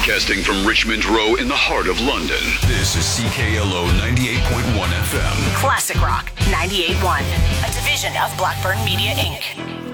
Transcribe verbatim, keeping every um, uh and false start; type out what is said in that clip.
Broadcasting from Richmond Row in the heart of London. This is C K L O ninety-eight point one F M. Classic Rock ninety-eight point one, a division of Blackburn Media, Incorporated.